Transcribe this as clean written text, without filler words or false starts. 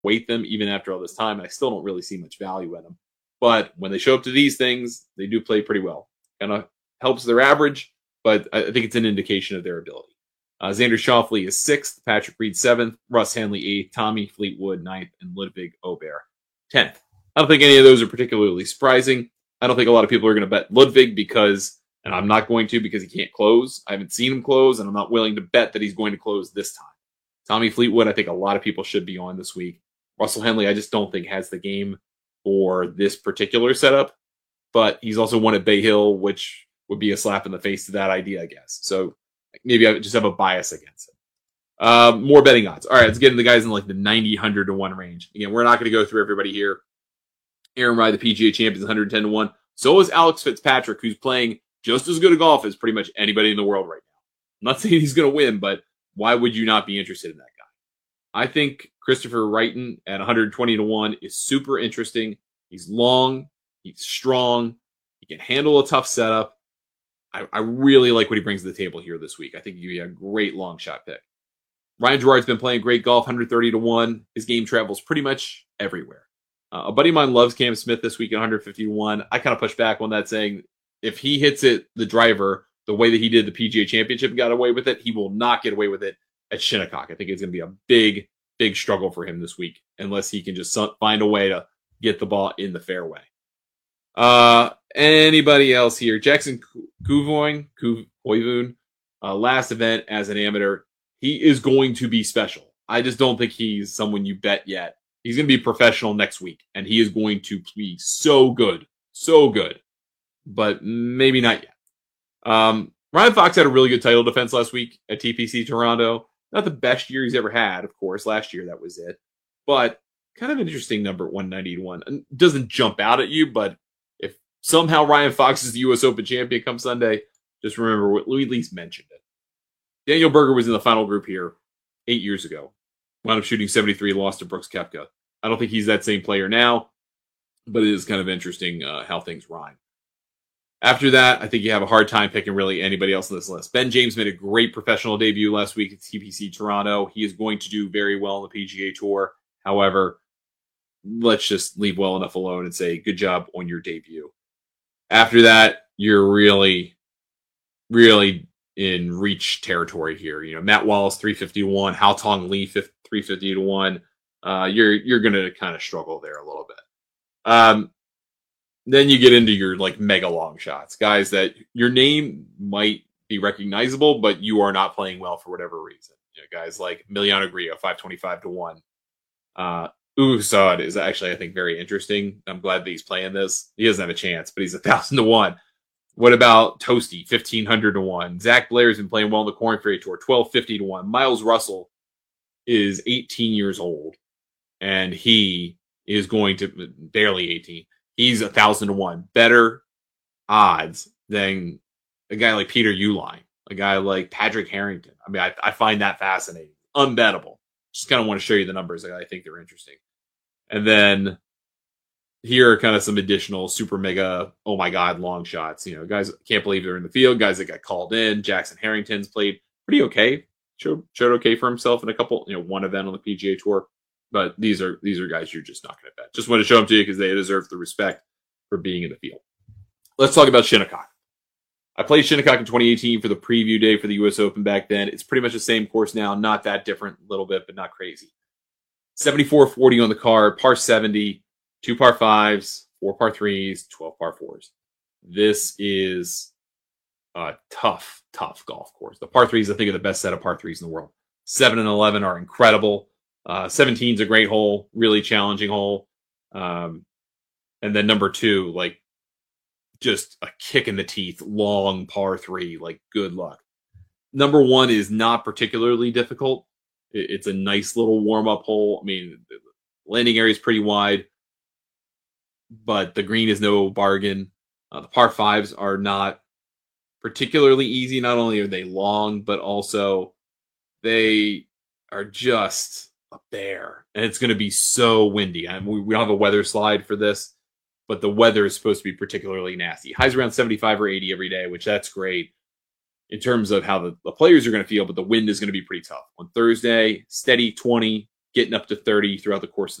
weight them even after all this time. And I still don't really see much value in them. But when they show up to these things, they do play pretty well. Kind of helps their average, but I think it's an indication of their ability. Xander Schauffele is 6th, Patrick Reed 7th, Russ Henley 8th, Tommy Fleetwood 9th, and Ludwig Aubert 10th. I don't think any of those are particularly surprising. I don't think a lot of people are going to bet Ludwig because, and I'm not going to because he can't close. I haven't seen him close, and I'm not willing to bet that he's going to close this time. Tommy Fleetwood, I think a lot of people should be on this week. Russell Henley, I just don't think has the game for this particular setup, but he's also won at Bay Hill, which would be a slap in the face to that idea, I guess. So maybe I just have a bias against it. More betting odds. All right, let's get into the guys in like the 90, 100 to 1 range. Again, we're not going to go through everybody here. Aaron Rai, the PGA champion, is 110 to 1. So is Alex Fitzpatrick, who's playing just as good a golf as pretty much anybody in the world right now. I'm not saying he's going to win, but why would you not be interested in that guy? I think Christopher Wrighton at 120 to 1 is super interesting. He's long, he's strong, he can handle a tough setup. I really like what he brings to the table here this week. I think he'd be a great long shot pick. Ryan Gerard's been playing great golf, 130 to 1. His game travels pretty much everywhere. A buddy of mine loves Cam Smith this week at 150 to 1. I kind of push back on that, saying if he hits it, the driver, the way that he did the PGA Championship and got away with it, he will not get away with it at Shinnecock. I think it's going to be a big, big struggle for him this week unless he can just find a way to get the ball in the fairway. Anybody else here? Jackson Koivunen, last event as an amateur. He is going to be special. I just don't think he's someone you bet yet. He's going to be professional next week, and he is going to be so good, but maybe not yet. Ryan Fox had a really good title defense last week at TPC Toronto. Not the best year he's ever had, of course. Last year, that was it. But kind of an interesting number at 190 to 1. It doesn't jump out at you, but if somehow Ryan Fox is the U.S. Open champion come Sunday, just remember we at least mentioned it. Daniel Berger was in the final group here 8 years ago. Wound up shooting 73, lost to Brooks Koepka. I don't think he's that same player now, but it is kind of interesting how things rhyme. After that, I think you have a hard time picking really anybody else on this list. Ben James made a great professional debut last week at TPC Toronto. He is going to do very well on the PGA Tour. However, let's just leave well enough alone and say good job on your debut. After that, you're really, really in reach territory here. You know, Matt Wallace 351, Hao Tong Lee 350 to 1. You're going to kind of struggle there a little bit. Then you get into your like mega long shots, guys that your name might be recognizable, but you are not playing well for whatever reason. You know, guys like Emiliano Grillo 525 to 1. Ugo Saad is actually, I think, very interesting. I'm glad that he's playing this. He doesn't have a chance, but he's 1,000 to 1. What about Toasty, 1,500 to 1? Zach Blair's been playing well on the Korn Ferry Tour, 1,250 to 1. Miles Russell is 18 years old, and he is going to, barely 18. He's 1,000 to 1. Better odds than a guy like Peter Uihlein, a guy like Patrick Harrington. I mean, I find that fascinating. Unbettable. Just kind of want to show you the numbers. I think they're interesting. And then here are kind of some additional super mega, oh my God, long shots. You know, guys can't believe they're in the field. Guys that got called in. Jackson Harrington's played pretty okay. Showed okay for himself in a couple, one event on the PGA Tour. But these are guys you're just not going to bet. Just want to show them to you because they deserve the respect for being in the field. Let's talk about Shinnecock. I played Shinnecock in 2018 for the preview day for the U.S. Open back then. It's pretty much the same course now. Not that different, a little bit, but not crazy. 74-40 on the card, par 70, 2 par 5s, 4 par 3s, 12 par 4s. This is a tough golf course. The par 3s, I think, are the best set of par 3s in the world. 7 and 11 are incredible. 17 is a great hole, really challenging hole. And then number 2, like, just a kick in the teeth, long par 3, like, good luck. Number 1 is not particularly difficult. It's a nice little warm-up hole. I mean, the landing area is pretty wide, but the green is no bargain. The par 5s are not particularly easy. Not only are they long, but also they are just a bear. And it's going to be so windy. We don't have a weather slide for this, but the weather is supposed to be particularly nasty. Highs around 75 or 80 every day, which that's great in terms of how the players are going to feel, but the wind is going to be pretty tough. On Thursday, steady 20, getting up to 30 throughout the course of